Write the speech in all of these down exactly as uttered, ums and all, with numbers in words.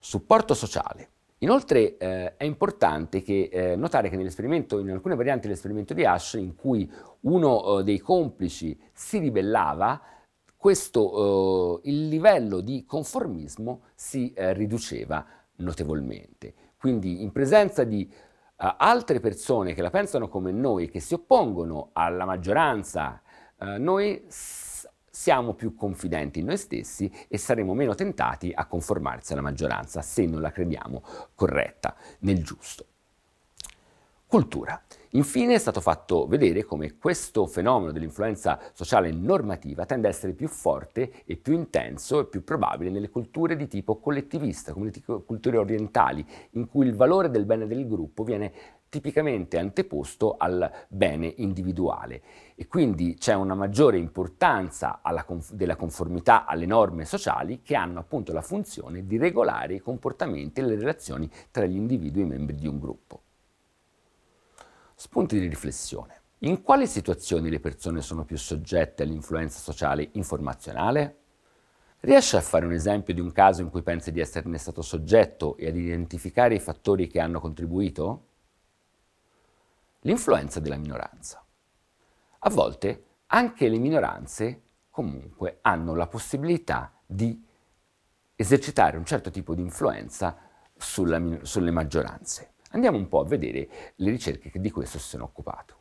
Supporto sociale. Inoltre eh, è importante che, eh, notare che nell'esperimento, in alcune varianti dell'esperimento di Asch, in cui uno eh, dei complici si ribellava, questo, eh, il livello di conformismo si eh, riduceva notevolmente. Quindi in presenza di eh, altre persone che la pensano come noi, che si oppongono alla maggioranza, eh, noi siamo più confidenti in noi stessi e saremo meno tentati a conformarsi alla maggioranza se non la crediamo corretta, nel giusto. Cultura. Infine è stato fatto vedere come questo fenomeno dell'influenza sociale normativa tende a essere più forte e più intenso e più probabile nelle culture di tipo collettivista, come le culture orientali, in cui il valore del bene del gruppo viene tipicamente anteposto al bene individuale e quindi c'è una maggiore importanza alla conf- della conformità alle norme sociali che hanno appunto la funzione di regolare i comportamenti e le relazioni tra gli individui membri di un gruppo. Spunti di riflessione. In quali situazioni le persone sono più soggette all'influenza sociale informazionale? Riesce a fare un esempio di un caso in cui pensi di esserne stato soggetto e ad identificare i fattori che hanno contribuito? L'influenza della minoranza. A volte anche le minoranze comunque hanno la possibilità di esercitare un certo tipo di influenza sulla, sulle maggioranze. Andiamo un po' a vedere le ricerche che di questo si sono occupato.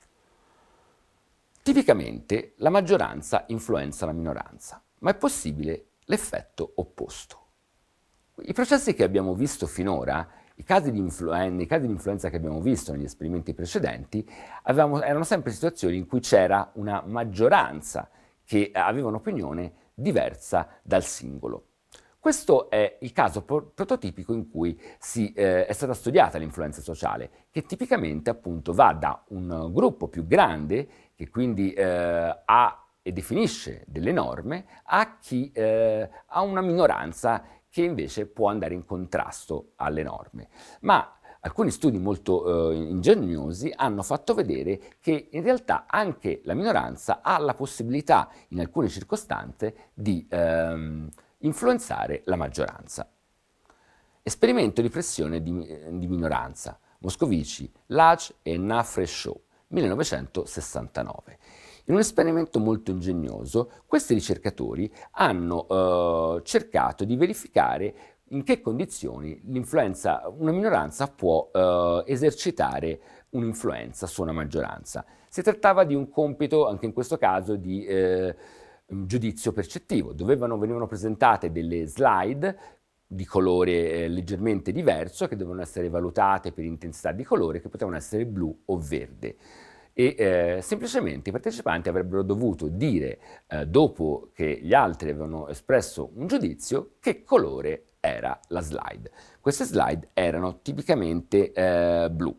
Tipicamente la maggioranza influenza la minoranza, ma è possibile l'effetto opposto. I processi che abbiamo visto finora, i casi di influen- i casi di influenza che abbiamo visto negli esperimenti precedenti, avevamo, erano sempre situazioni in cui c'era una maggioranza che aveva un'opinione diversa dal singolo. Questo è il caso pro- prototipico in cui si, eh, è stata studiata l'influenza sociale, che tipicamente appunto va da un gruppo più grande, che quindi eh, ha e definisce delle norme, a chi eh, ha una minoranza che invece può andare in contrasto alle norme. Ma alcuni studi molto eh, ingegnosi hanno fatto vedere che in realtà anche la minoranza ha la possibilità, in alcune circostanze, di ehm, influenzare la maggioranza. Esperimento di pressione di, di minoranza. Moscovici, Lach e Nafre-Shaw, millenovecentosessantanove. In un esperimento molto ingegnoso, questi ricercatori hanno eh, cercato di verificare in che condizioni l'influenza, una minoranza può eh, esercitare un'influenza su una maggioranza. Si trattava di un compito, anche in questo caso, di eh, giudizio percettivo. Dovevano, venivano presentate delle slide di colore eh, leggermente diverso che dovevano essere valutate per intensità di colore, che potevano essere blu o verde. E eh, semplicemente i partecipanti avrebbero dovuto dire, eh, dopo che gli altri avevano espresso un giudizio, che colore era la slide. Queste slide erano tipicamente eh, blu,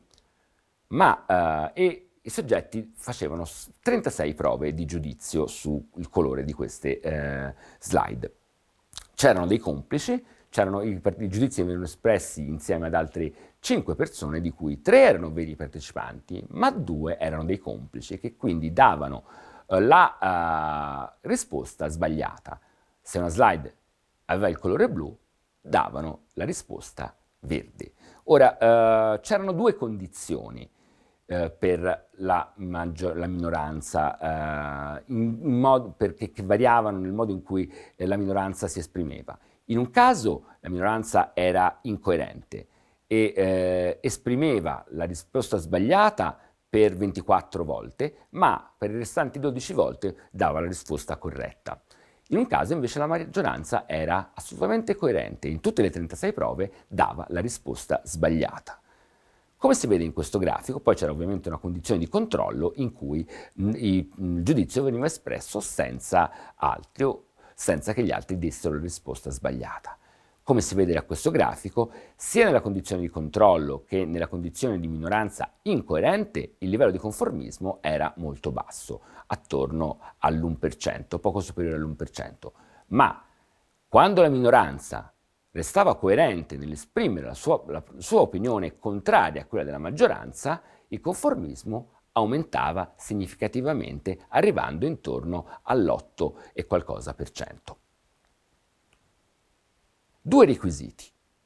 ma eh, e i soggetti facevano trentasei prove di giudizio sul colore di queste eh, slide. C'erano dei complici, c'erano i, i giudizi venivano espressi insieme ad altre cinque persone, di cui tre erano veri partecipanti, ma due erano dei complici che quindi davano uh, la uh, risposta sbagliata. Se una slide aveva il colore blu, davano la risposta verde. Ora, uh, c'erano due condizioni uh, per la, maggior, la minoranza, uh, in, in modo, perché, che variavano nel modo in cui eh, la minoranza si esprimeva. In un caso la minoranza era incoerente e eh, esprimeva la risposta sbagliata per ventiquattro volte, ma per le restanti dodici volte dava la risposta corretta. In un caso invece la maggioranza era assolutamente coerente, in tutte le trentasei prove dava la risposta sbagliata. Come si vede in questo grafico, poi c'era ovviamente una condizione di controllo in cui mh, il, il giudizio veniva espresso senza altri o senza che gli altri dessero la risposta sbagliata. Come si vede da questo grafico, sia nella condizione di controllo che nella condizione di minoranza incoerente, il livello di conformismo era molto basso, attorno all'uno per cento, poco superiore all'uno per cento. Ma quando la minoranza restava coerente nell'esprimere la sua, la sua opinione contraria a quella della maggioranza, il conformismo aumentava significativamente, arrivando intorno all'otto e qualcosa per cento. Due requisiti.